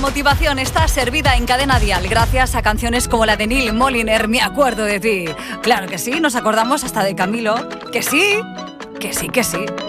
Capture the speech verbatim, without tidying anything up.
motivación está servida en Cadena Dial gracias a canciones como la de Neil Moliner, Me acuerdo de ti. Claro que sí, nos acordamos hasta de Camilo. Que sí, que sí, que sí.